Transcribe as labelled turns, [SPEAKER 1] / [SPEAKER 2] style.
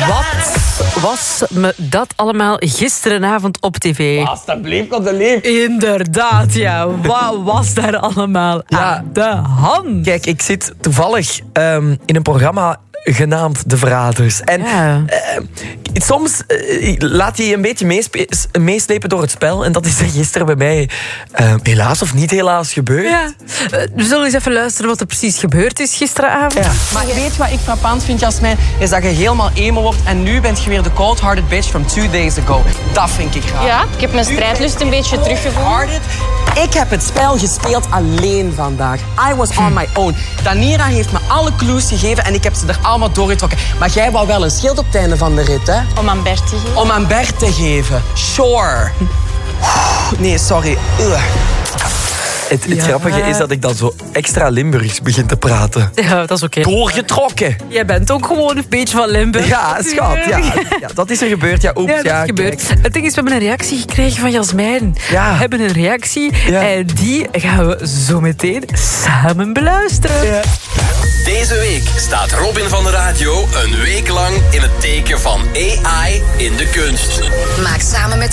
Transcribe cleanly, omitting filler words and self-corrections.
[SPEAKER 1] Wat was me dat allemaal gisterenavond op tv?
[SPEAKER 2] Alsjeblieft, komt de lief.
[SPEAKER 1] Inderdaad, ja. Wat was daar allemaal aan de hand?
[SPEAKER 3] Kijk, ik zit toevallig in een programma genaamd De Verraders. En soms laat je je een beetje meeslepen door het spel. En dat is er gisteren bij mij helaas of niet helaas gebeurd.
[SPEAKER 1] Ja. We zullen eens even luisteren wat er precies gebeurd is gisteravond.
[SPEAKER 3] Ja.
[SPEAKER 2] Maar weet je wat ik frappant vind, Jasmijn? Is dat je helemaal emo wordt en nu bent je weer de cold-hearted bitch from 2 days ago. Dat vind ik graag.
[SPEAKER 4] Ja, ik heb mijn strijdlust een beetje teruggevonden.
[SPEAKER 2] Ik heb het spel gespeeld alleen vandaag. I was on my own. Danira heeft me alle clues gegeven en ik heb ze er allemaal doorgetrokken. Maar jij wou wel een schild op het einde van de rit, hè?
[SPEAKER 4] Om aan Bert te geven.
[SPEAKER 2] Om aan Bert te geven. Sure. Nee, sorry.
[SPEAKER 3] Het grappige is dat ik dan zo extra Limburgs begin te praten.
[SPEAKER 1] Ja, dat is oké.
[SPEAKER 3] Doorgetrokken.
[SPEAKER 1] Jij bent ook gewoon een beetje van Limburg.
[SPEAKER 3] Ja, schat. Ja, dat is er gebeurd. Ja, oeps.
[SPEAKER 1] Ja, dat is gebeurd. Het ding is, we hebben een reactie gekregen van Jasmijn.
[SPEAKER 3] Ja.
[SPEAKER 1] We hebben een reactie
[SPEAKER 3] Ja.
[SPEAKER 1] en die gaan we zo meteen samen beluisteren.
[SPEAKER 3] Ja.
[SPEAKER 5] Deze week staat Robin van de Radio een week lang in het teken van AI in de kunst.
[SPEAKER 6] Maak samen met